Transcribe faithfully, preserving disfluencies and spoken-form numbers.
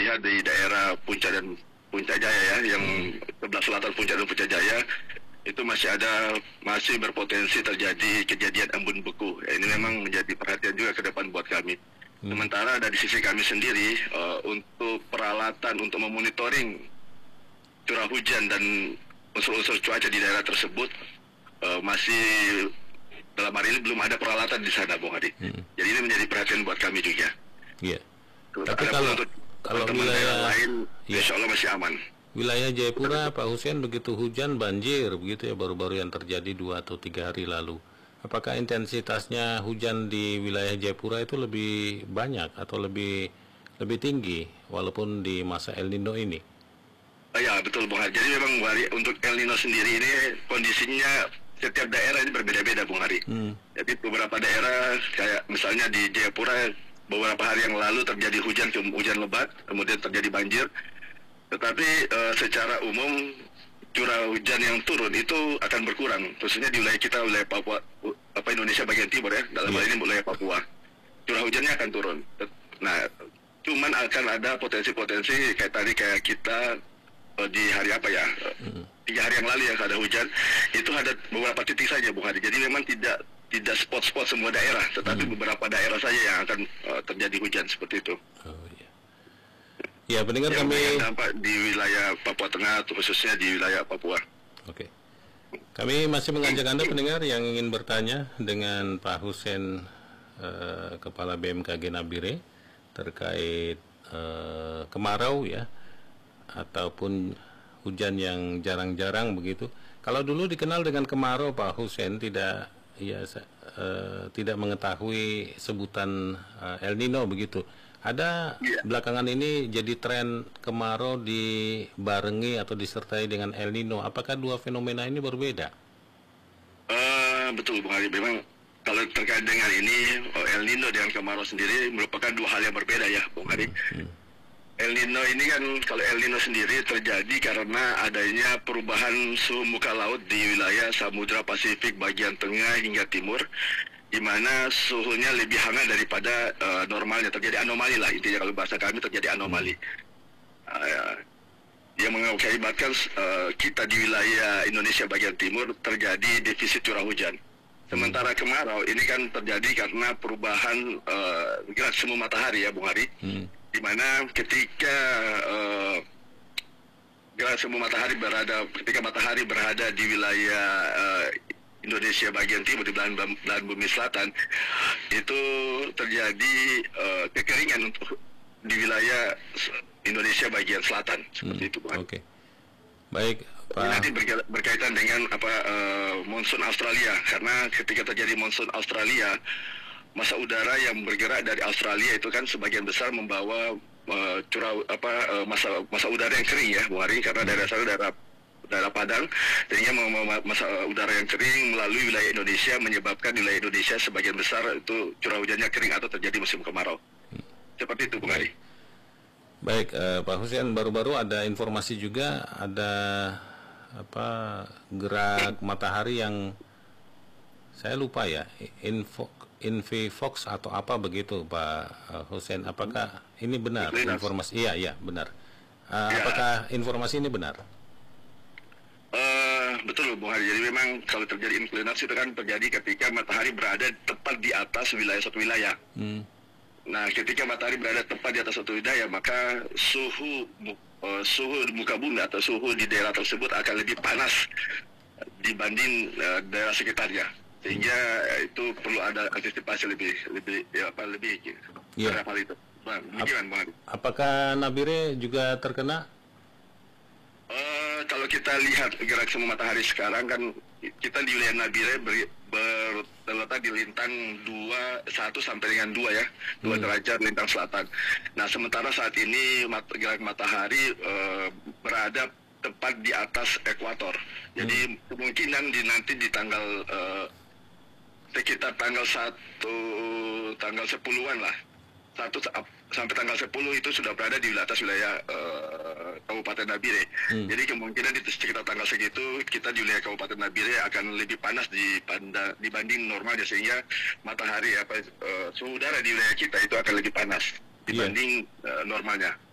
lihat di daerah Puncak dan Puncak Jaya ya, yang sebelah selatan Puncak dan Puncak Jaya itu masih ada masih berpotensi terjadi kejadian embun beku. Ya, ini memang menjadi perhatian juga ke depan buat kami. Hmm. Sementara dari sisi kami sendiri uh, untuk peralatan untuk memonitoring curah hujan dan unsur-unsur cuaca di daerah tersebut uh, masih dalam hari ini belum ada peralatan di sana, Bung Hadi. Hmm. Jadi ini menjadi perhatian buat kami juga. Iya. Tapi kalau untuk kalau teman wilayah lain, ya. insya Allah masih aman. Wilayah Jayapura, Pak Hussein, begitu hujan banjir begitu ya, baru-baru yang terjadi dua atau tiga hari lalu. Apakah intensitasnya hujan di wilayah Jayapura itu lebih banyak atau lebih lebih tinggi walaupun di masa El Nino ini? Oh, ya betul, Bung Hari. Jadi memang Bung Hari, untuk El Nino sendiri ini kondisinya setiap daerah ini berbeda-beda, Bung Hari. Hmm. Jadi beberapa daerah kayak misalnya di Jayapura beberapa hari yang lalu terjadi hujan hujan lebat, kemudian terjadi banjir. Tetapi uh, secara umum curah hujan yang turun itu akan berkurang, khususnya di wilayah kita, wilayah Papua, apa Indonesia bagian timur ya, dalam hal ini wilayah Papua. Curah hujannya akan turun. Nah, cuman akan ada potensi-potensi kayak tadi kayak kita uh, di hari apa ya, uh, tiga hari yang lalu ya ada hujan, itu ada beberapa titik saja, Bung Hadi. Jadi memang tidak tidak spot-spot semua daerah, tetapi hmm. beberapa daerah saja yang akan uh, terjadi hujan seperti itu. Oh, iya. Ya, pendengar yang kami dampak di wilayah Papua Tengah, khususnya di wilayah Papua. Oke. Kami masih mengajak Anda pendengar yang ingin bertanya dengan Pak Hussein, uh, Kepala B M K G Nabire, terkait uh, kemarau ya, ataupun hujan yang jarang-jarang begitu. Kalau dulu dikenal dengan kemarau, Pak Hussein tidak ya uh, tidak mengetahui sebutan uh, El Nino begitu. Ada ya. Belakangan ini jadi tren kemarau dibarengi atau disertai dengan El Nino. Apakah dua fenomena ini berbeda? Uh, betul, Bung Hari. Memang kalau terkait dengan ini, El Nino dengan kemarau sendiri merupakan dua hal yang berbeda ya, Bung Hari. Hmm, hmm. El Nino ini kan, kalau El Nino sendiri terjadi karena adanya perubahan suhu muka laut di wilayah Samudra Pasifik bagian tengah hingga timur, di mana suhunya lebih hangat daripada uh, normalnya, terjadi anomali lah intinya, kalau bahasa kami terjadi anomali. Uh, yang mengakibatkan uh, kita di wilayah Indonesia bagian timur terjadi defisit curah hujan. Sementara kemarau ini kan terjadi karena perubahan uh, gerak semu matahari ya, Bung Hari. Hmm. Di mana ketika uh, gerak semu matahari berada, ketika matahari berada di wilayah uh, Indonesia bagian timur, di belahan, belahan bumi selatan, itu terjadi uh, kekeringan untuk di wilayah Indonesia bagian selatan, seperti hmm, itu, Pak. Oke, okay. Baik, Pak. Ini nanti berkaitan dengan apa uh, monsun Australia, karena ketika terjadi monsun Australia, masa udara yang bergerak dari Australia itu kan sebagian besar membawa uh, curah apa uh, masa masa udara yang kering ya, Bu Hari, karena daerah sana daerah daerah padang, sehingga masa udara yang kering melalui wilayah Indonesia menyebabkan wilayah Indonesia sebagian besar itu curah hujannya kering atau terjadi musim kemarau. Hmm. Seperti itu, Bung Hari. Baik, uh, Pak Hussein, baru-baru ada informasi juga ada apa gerak matahari yang saya lupa ya, info Invivox atau apa begitu, Pak Hussein. Apakah ini benar informasi? Iya, iya, benar. Uh, ya. Apakah informasi ini benar? Uh, betul, Bung Hari. Jadi memang kalau terjadi inklinasi itu kan terjadi ketika matahari berada tepat di atas wilayah suatu wilayah. Hmm. Nah, ketika matahari berada tepat di atas suatu wilayah, maka suhu uh, suhu di muka bumi atau suhu di daerah tersebut akan lebih panas dibanding uh, daerah sekitarnya. Sehingga hmm. itu perlu ada antisipasi lebih lebih ya apa lebih gitu. Ya. Hal itu. Bang, demikian, Bang Hari. Apakah Nabire juga terkena? Uh, kalau kita lihat gerak semu matahari sekarang kan, kita di wilayah Nabire ber, ber, terletak di lintang dua, satu sampai dengan dua ya, dua hmm. derajat lintang selatan. Nah, sementara saat ini mat, gerak matahari uh, berada tepat di atas ekuator. Jadi hmm. kemungkinan di nanti di tanggal uh, sekitar tanggal satu, tanggal sepuluhan lah, satu sampai tanggal sepuluh itu sudah berada di atas wilayah uh, Kabupaten Nabire. Hmm. Jadi kemungkinan di sekitar tanggal segitu kita di wilayah Kabupaten Nabire akan lebih panas dibanding normalnya, sehingga matahari apa uh, suhu udara di wilayah kita itu akan lebih panas dibanding yeah. uh, normalnya.